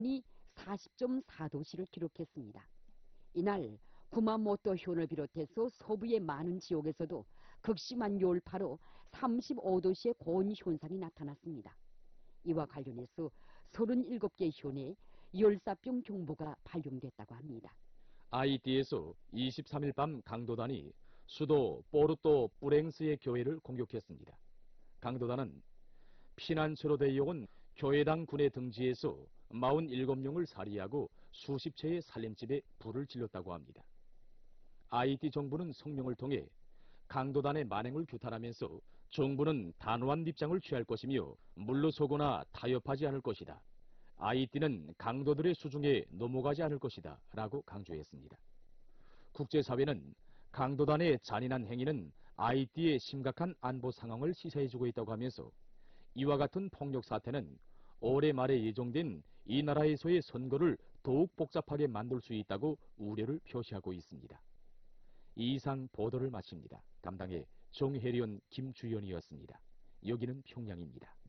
40.4도씨를 기록했습니다. 이날 구마모토 현을 비롯해서 서부의 많은 지역에서도 극심한 열파로 35도씨의 고온 현상이 나타났습니다. 이와 관련해서 37개 현에 열사병 경보가 발령됐다고 합니다. 하이티에서 23일 밤 강도단이 수도 포르토 뿌랭스의 교회를 공격했습니다. 강도단은 피난처로 데려온 교회당 군의 등지에서 47명을 살해하고 수십 채의 살림집에 불을 질렀다고 합니다. 하이티 정부는 성명을 통해 강도단의 만행을 규탄하면서 정부는 단호한 입장을 취할 것이며 물러서거나 타협하지 않을 것이다. 하이티는 강도들의 수중에 넘어가지 않을 것이다 라고 강조했습니다. 국제사회는 강도단의 잔인한 행위는 하이티의 심각한 안보 상황을 시사해주고 있다고 하면서 이와 같은 폭력 사태는 올해 말에 예정된 이 나라에서의 선거를 더욱 복잡하게 만들 수 있다고 우려를 표시하고 있습니다. 이상 보도를 마칩니다. 담당의 정혜련, 김주연이었습니다. 여기는 평양입니다.